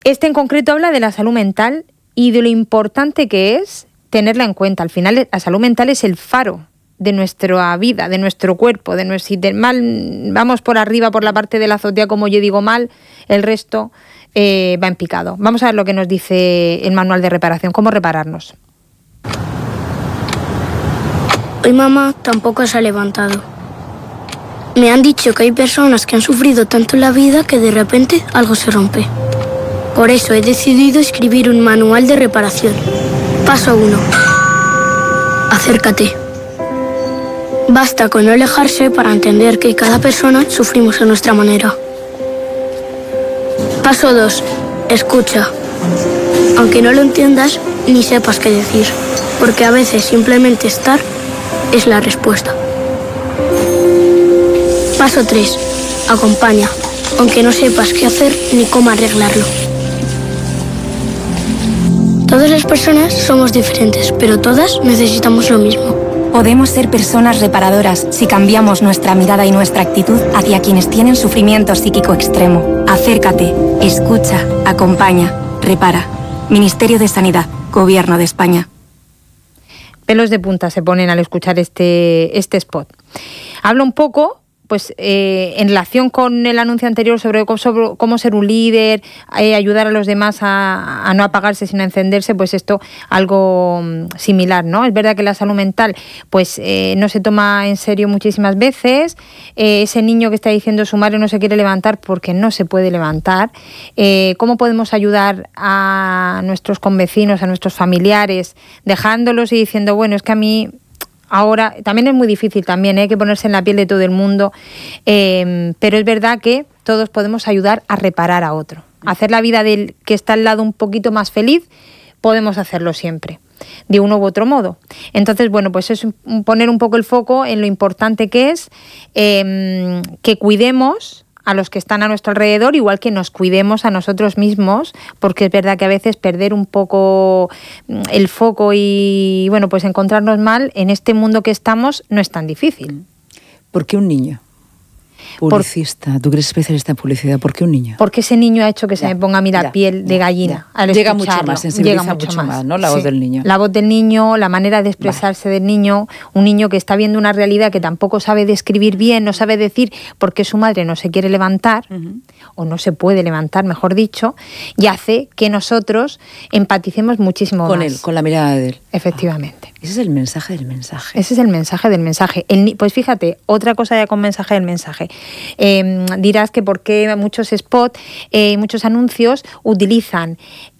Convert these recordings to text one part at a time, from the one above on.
Este en concreto habla de la salud mental y de lo importante que es tenerla en cuenta. Al final, la salud mental es el faro de nuestra vida, de nuestro cuerpo, si mal vamos por arriba, por la parte de la azotea, como yo digo mal, el resto va en picado. Vamos a ver lo que nos dice el manual de reparación, cómo repararnos. Hoy mamá tampoco se ha levantado. Me han dicho que hay personas que han sufrido tanto en la vida que de repente algo se rompe. Por eso he decidido escribir un manual de reparación. Paso 1. Acércate. Basta con no alejarse para entender que cada persona sufrimos a nuestra manera. Paso 2. Escucha. Aunque no lo entiendas ni sepas qué decir, porque a veces simplemente estar es la respuesta. Paso 3. Acompaña, aunque no sepas qué hacer ni cómo arreglarlo. Todas las personas somos diferentes, pero todas necesitamos lo mismo. Podemos ser personas reparadoras si cambiamos nuestra mirada y nuestra actitud hacia quienes tienen sufrimiento psíquico extremo. Acércate, escucha, acompaña, repara. Ministerio de Sanidad, Gobierno de España. Pelos de punta se ponen al escuchar este spot. Habla un poco, pues, en relación con el anuncio anterior sobre cómo ser un líder, ayudar a los demás a no apagarse sino a encenderse, pues esto algo similar, ¿no? Es verdad que la salud mental pues no se toma en serio muchísimas veces. Ese niño que está diciendo su madre no se quiere levantar porque no se puede levantar. ¿Cómo podemos ayudar a nuestros convecinos, a nuestros familiares, dejándolos y diciendo, bueno, es que a mí... Ahora, también es muy difícil también, hay que ponerse en la piel de todo el mundo, pero es verdad que todos podemos ayudar a reparar a otro. Hacer la vida del que está al lado un poquito más feliz, podemos hacerlo siempre, de uno u otro modo. Entonces, bueno, pues es poner un poco el foco en lo importante que es que cuidemos a los que están a nuestro alrededor, igual que nos cuidemos a nosotros mismos, porque es verdad que a veces perder un poco el foco y, bueno, pues encontrarnos mal en este mundo que estamos no es tan difícil. ¿Por qué un niño? Publicista, tú que eres especialista en publicidad, ¿por qué un niño? Porque ese niño ha hecho que se me ponga a mí la piel de gallina. Al llega mucho más, sensibiliza mucho más, ¿no? La voz del niño. La voz del niño, la manera de expresarse del niño, un niño que está viendo una realidad que tampoco sabe describir bien, no sabe decir por qué su madre no se quiere levantar, o no se puede levantar, mejor dicho, y hace que nosotros empaticemos muchísimo con más. Él, con la mirada de él. Efectivamente. Ese es el mensaje del mensaje. Ese es el mensaje del mensaje. Pues fíjate, otra cosa ya con mensaje del mensaje. Dirás que por qué muchos spots, muchos anuncios utilizan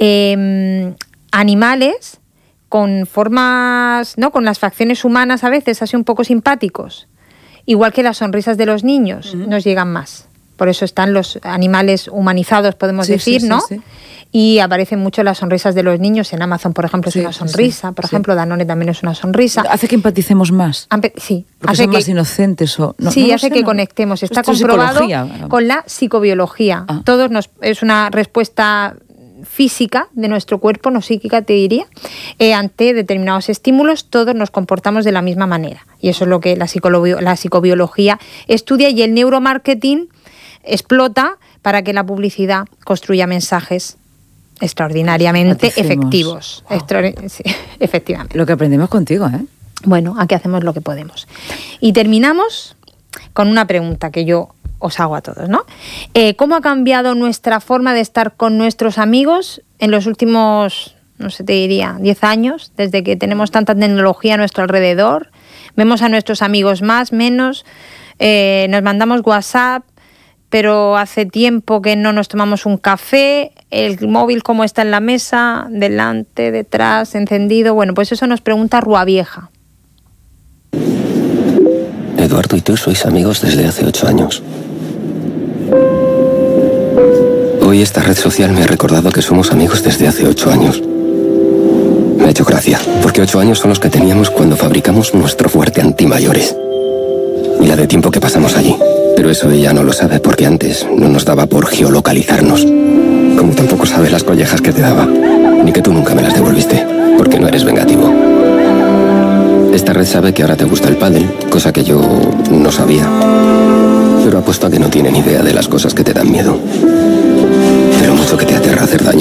animales con formas, ¿no? Con las facciones humanas a veces así un poco simpáticos. Igual que las sonrisas de los niños nos llegan más. Por eso están los animales humanizados, podemos decir, ¿no? Sí. Y aparecen mucho las sonrisas de los niños. En Amazon, por ejemplo, es una sonrisa. Por ejemplo, Danone también es una sonrisa. ¿Hace que empaticemos más? Sí. Porque son más inocentes o... No, sí, hace que conectemos. Está comprobado con la psicobiología. Es una respuesta física de nuestro cuerpo, no psíquica te diría, ante determinados estímulos. Todos nos comportamos de la misma manera. Y eso es lo que la psicobiología estudia, y el neuromarketing explota para que la publicidad construya mensajes extraordinariamente efectivos. Sí, efectivamente. Lo que aprendemos contigo, ¿eh? Bueno, aquí hacemos lo que podemos. Y terminamos con una pregunta que yo os hago a todos, ¿no? ¿Cómo ha cambiado nuestra forma de estar con nuestros amigos en los últimos, no sé, te diría, 10 años, desde que tenemos tanta tecnología a nuestro alrededor? Vemos a nuestros amigos más, menos, nos mandamos WhatsApp, pero hace tiempo que no nos tomamos un café, el móvil cómo está en la mesa, delante, detrás, encendido. Bueno, pues eso nos pregunta Rua Vieja. Eduardo y tú sois amigos desde hace 8 años. Hoy esta red social me ha recordado que somos amigos desde hace 8 años. Me ha hecho gracia, porque 8 años son los que teníamos cuando fabricamos nuestro fuerte antimayores. Y la de tiempo que pasamos allí. Pero eso ella no lo sabe, porque antes no nos daba por geolocalizarnos. Como tampoco sabe las collejas que te daba. Ni que tú nunca me las devolviste, porque no eres vengativo. Esta red sabe que ahora te gusta el pádel, cosa que yo no sabía. Pero apuesto a que no tiene ni idea de las cosas que te dan miedo. Pero mucho eso que te aterra hacer daño.